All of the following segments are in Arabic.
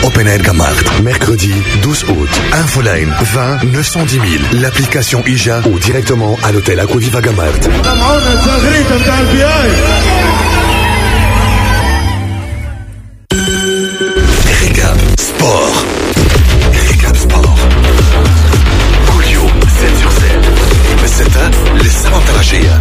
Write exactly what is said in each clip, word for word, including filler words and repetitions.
Open Air Gamart. Mercredi douze août. Infoline vingt neuf cent dix mille. L'application I J A ou directement à l'hôtel Aquaviva Gamart. Recap Sport. Recap Sport. كل يوم sept sur sept. بالستة للسبعة العشية.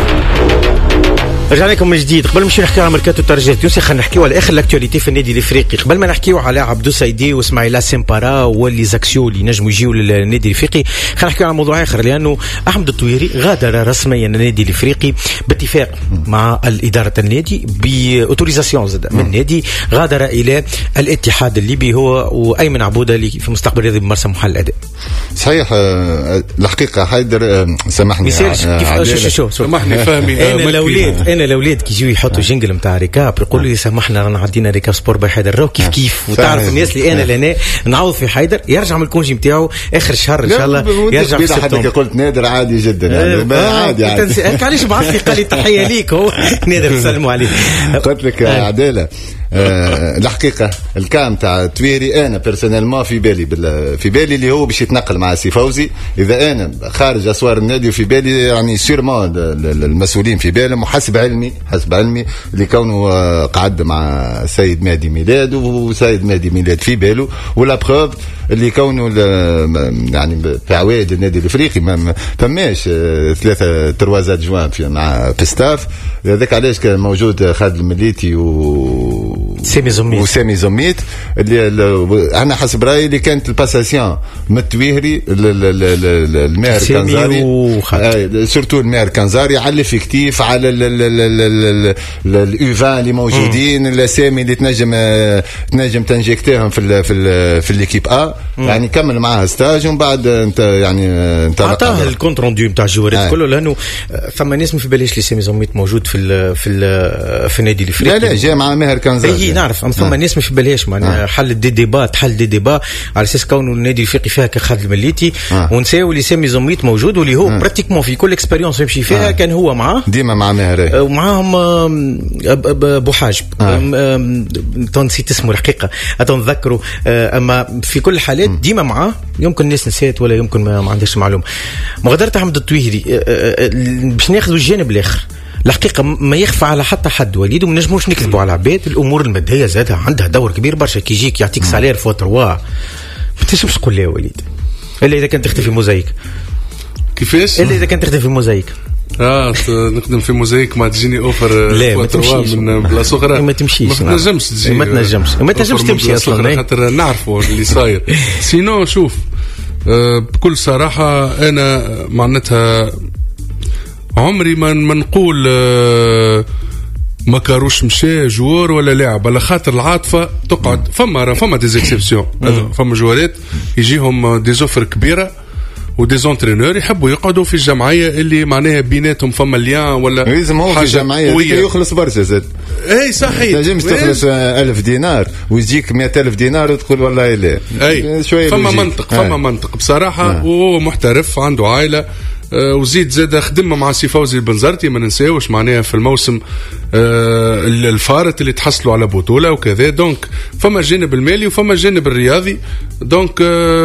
رجعنا لكم من جديد. قبل ما نمشيو نحكيو على ميركاتو الترجي التونسي خلينا نحكيو على اخر الاكtualité في النادي الافريقي. قبل ما نحكيو على عبدو سايدي واسماعيل سيمبارا واللي زاكسيو اللي نجموا يجيو للنادي الافريقي، خلينا نحكيو على موضوع اخر، لانه احمد الطويري غادر رسميا النادي الافريقي باتفاق مع الاداره النادي باوتوريزاسيون زاد من النادي. غادر الى الاتحاد الليبي هو وايمن عبوده اللي في المستقبل الرياضي بمرسى محل الاداء. صحيح. الحقيقه حيدر سامحني كيف شو سامحني فهمي انا الاولاد انا الاولاد كي يجوا يحطوا جينجل نتاع ريكاب يقولوا لي سامحنا رانا عدينا ريكاب سبور باي حيدر راهو كيف كيف. وتعرف الناس اللي انا لنا نعوض في حيدر يرجع من الكونجي نتاعو اخر الشهر ان شاء الله يرجع في سبتمبر. قلت نادر عادي جدا يعني عادي عادي. علاش بعث لي قال لي تحيه ليك هو نادر نسلموا عليه. قلت لك عداله أه الحقيقه الكام تاع تويري انا بيرسونيلمون في بالي في بالي اللي هو باش يتنقل مع سي فوزي. اذا انا خارج اسوار النادي وفي بالي يعني سيرمون المسؤولين في بالهم، وحسب علمي حسب علمي اللي كونه قعد مع سيد مهدي ميلاد وسيد مهدي ميلاد في باله، ولا بروف اللي كونه يعني في عوائد النادي الافريقي ما فماش ثلاثه تروازات جوان في مع بستاف. هذاك علاش كان موجود خالد المليتي و سامي زميت وسامي زميت اللي انا حسب رايي اللي كانت الباساسيون من التويهري الماهر كانزاري سورتو الماهر كانزاري على الافكتيف على الاوفان اللي موجودين الاسامي اللي تنجم تنجم تنجكتهم في ال في ال في ليكيب ا يعني كمل معاها ستاج ومن بعد انت يعني انت عطاه الكونت روندو نتاع الجوارات كله، لانه ثم ناس ما في باليش اللي سامي زميت موجود في ال في ال في النادي الافريقي. لا لا جاء مع ماهر كانزاري نعرف. ثم ناس ما في بالهاش معناها حل دي ديبات حل دي ديبا على اساس كونه النادي الافريقي فيها كخالد المليتي آه. ونساو اللي سامي زميت موجود واللي هو براتيكمون في كل اكسبيريونس يمشي فيها آه. كان هو معاه ديما مع ماهر ومعاهم بوحاج نسيت اسمه الحقيقه اتنذكره، اما في كل الحالات ديما معاه. يمكن الناس نسيت ولا يمكن ما عندهاش معلومه. مغادره احمد الطويهري باش ناخذوا الجانب الاخر. الحقيقة ما يخفى على حتى حد وليد، وما نجموش نكذبوا على عباد. الأمور المادية زادها عندها دور كبير برشا. كي يجيك يعطيك سالير فوق تروا ما تنجمش تقول لي وليد إلا إذا كنت تخدم في موزايك. كيفاش؟ إلا إذا كنت تخدم في موزايك. اه نخدم في موزايك ما تجيني اوفر لا ما تمشيش من بلاصه اخرى ما تمشيش ما تنجمش تجي ما تنجمش ما تنجمش تمشي اصلا خاطر نعرفوا اللي صاير. سينو شوف آه بكل صراحه انا معناتها عمري ما نقول آه ما كاروش مشى جوار ولا لاعب على خاطر العاطفه تقعد. فما فما دي زيكسيبسيون فما جوارات يجيهم دي زوفر كبيره ودي زونترينور يحبوا يقعدوا في الجمعيه اللي معناها بيناتهم فما ليان ولا لازم هو في الجمعيه يخلص برشا زاد. اي صحيح تنجم تخلص ألف دينار ويجيك مئة ألف دينار وتقول والله لا. اي فما منطق فما منطق بصراحه. وهو محترف عنده عائله وزيد زاد خدم مع سي فوزي البنزرتي ما ننساوش معناها في الموسم الفارط اللي تحصلوا على بطولة وكذا. دونك فما الجانب المالي وفما الجانب الرياضي. دونك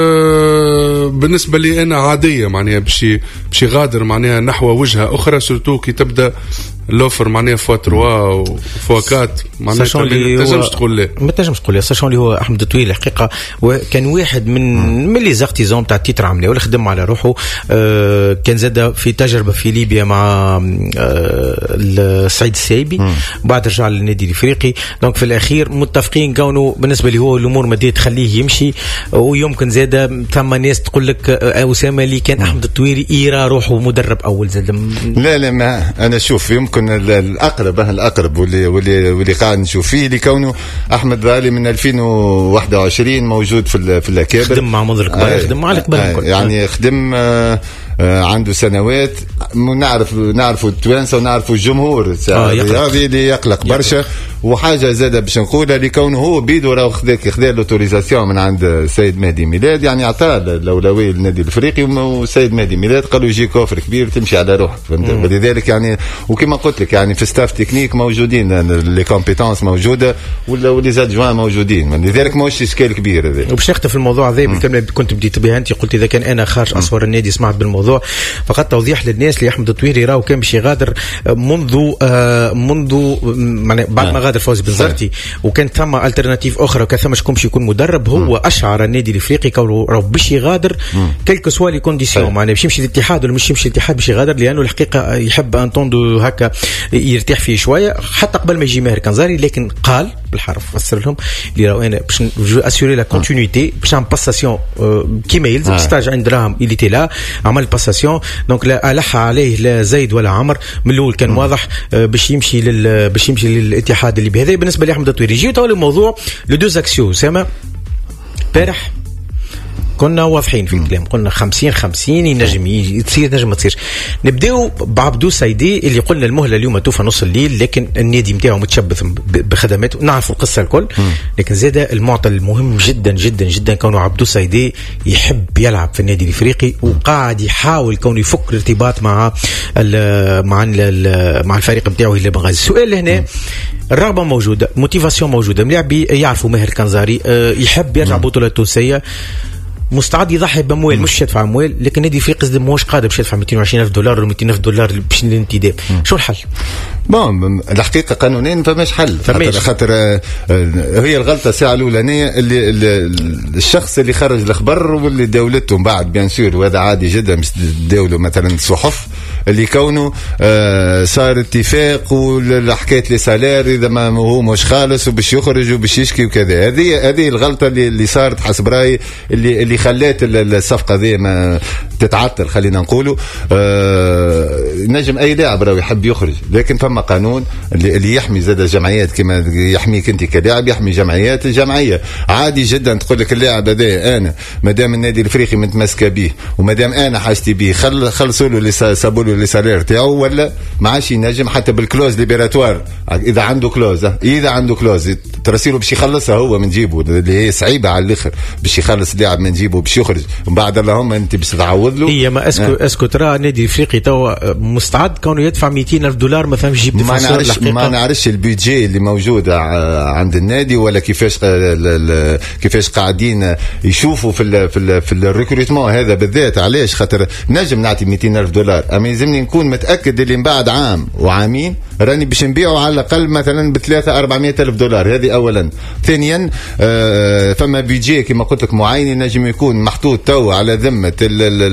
بالنسبة لي أنا عادية معناها بشي بشي غادر معناها نحو وجهة أخرى سورتو كي تبدأ لوفر معناها فوا تروا وفوا كات معناها ما تنجمش تقول لا ما تنجمش تقول لا. ساشون اللي هو أحمد الطويل الحقيقة وكان واحد من من لي زارتيزون تاع التيتر عمليه ولا خدم على روحه. آه كان زاد في تجربة في ليبيا مع آه سعيد السايبي بعد رجع للنادي الافريقي. دونك في الاخير متفقين كونه بالنسبه لي هو الامور ماديه تخليه يمشي. ويمكن زاد ثم ناس تقول لك اسامه اللي كان احمد الطويري يرى روحه مدرب اول زاد. لا لا ما انا شوف يمكن الاقرب الاقرب واللي واللي واللي قاعد نشوف فيه اللي كونه احمد غالي من ألفين وواحد وعشرين موجود في في الاكابر. خدم مع منذ الكبار خدم مع الكبار يعني خدم آه عنده سنوات. نعرف نعرفوا التوانسه ونعرفوا الجمهور الرياضي اللي يقلق برشا وحاجه زاده باش نقولها لكونه هو بيدو راه خذا خذا لوتوريزاسيون من عند السيد مهدي ميلاد، يعني عطاه الاولويه للنادي الافريقي، والسيد مهدي ميلاد قال له يجيك اوفر كبير تمشي على روحك، فهمت؟ ولذلك يعني وكما قلت لك يعني في ستاف تكنيك موجودين، لي كومبيتونس موجوده ولا ولي زادجوان موجودين، لذلك ماهوش اشكال كبير هذا. وباش نختم في الموضوع هذا بالكلمه اللي كنت بديت بها انت، قلت اذا كان انا خارج اسوار النادي سمعت بالموضوع، فقط توضيح للناس اللي احمد الطويري راهو كان باش يغادر منذ آه منذ بعد ما غادر فوزي بنزرتي، وكان ثم الترناتيف اخرى وكان ثم شكون باش يكون مدرب، هو اشعر النادي الافريقي راهو باش يغادر كلكو سوا لي كونديسيون، معناها باش يمشي للاتحاد ولا مش يمشي للاتحاد باش يغادر، لانه الحقيقه يحب ان طوندو هكا يرتاح فيه شويه حتى قبل ما يجي ماهر كنزاري، لكن قال بالحرف فسر لهم اللي راهو انا باش اسيوري لا كونتينيتي باش نعمل باساسيون كيما يلزم، ستاج عند راهم اللي تي لا عمل باساسيون، دونك لا الحى عليه لا زيد ولا عمر من الاول كان واضح باش يمشي لل باش يمشي للاتحاد اللي بهذا. بالنسبه لاحمد الطويري جيو تو الموضوع لو دو اكسيو سما امبارح كنا واضحين في الكلام، قلنا خمسين خمسين ينجم يتصير نجم ما تصيرش. نبداو بعبدو سايدي اللي قلنا المهله اليوم توفى نص الليل، لكن النادي نتاعو متشبث بخدماته، نعرفوا القصه الكل، لكن زاد المعطى المهم جدا جدا جدا كونه عبدو سايدي يحب يلعب في النادي الافريقي، وقاعد يحاول كونه يفك الارتباط مع ال مع ال مع الفريق نتاعو اللي بنغازي. السؤال هنا الرغبه موجوده، موتيفاسيون موجوده، ملاعبي يعرفوا ماهر كنزاري يحب يرجع بطوله تونسيه، مستعد يضحي باموال، مش يدفع اموال، لكن النادي الافريقي قصدي ماهوش قادر باش يدفع مئتين وعشرين ألف دولار ولا مئتين ألف دولار باش الانتداب. شو الحل؟ بون الحقيقه قانونيا ما فماش حل، خاطر, خاطر هي الغلطه الساعه الاولانيه اللي, اللي الشخص اللي خرج الخبر واللي داولته من بعد بيان سور، وهذا عادي جدا مش داولوا مثلا الصحف اللي كونه آه صار اتفاق والحكايه لي سالير اذا ما هو مش خالص وباش يخرج وباش يشكي وكذا. هذه هذه الغلطه اللي, اللي صارت حسب رايي اللي اللي خلات الصفقه ذي ما تتعطل، خلينا نقولوا. آه نجم اي لاعب راهو يحب يخرج، لكن فما قانون اللي, اللي يحمي زاد الجمعيات كما يحميك انت كلاعب، يحمي جمعيات الجمعيه. عادي جدا تقول لك اللاعب هذا انا ما دام النادي الافريقي متمسكه به وما دام انا حاجتي به خل خلصوا له اللي سابوا له لي سالير تاعو، ولا ما عادش ينجم حتى بالكلوز ليبراتوار اذا عنده كلوز اذا عنده كلوز ترسيله باش يخلصها هو من جيبه، اللي هي صعيبه على الاخر باش يخلص لاعب من جيبه باش يخرج من بعد اللهم انت باش تعوض له. هي ما اسكو آه. اسكو ترى النادي الافريقي تو مستعد كونه يدفع مئتين ألف دولار مثلا يجيب ما نعرفش ما نعرفش البيدجي اللي موجود عند النادي ولا كيفاش كيفاش قاعدين يشوفوا في ال في ال في الريكروتمون هذا بالذات. علاش؟ خاطر نجم نعطي مئتين ألف دولار اما يلزمني نكون متاكد اللي من بعد عام وعامين راني باش نبيعه على الاقل مثلا بثلاثة أربعمائة ألف دولار. هذه اولا. ثانيا آه فما بيدجي كما قلت لك معين نجم يكون محطوط تو على ذمه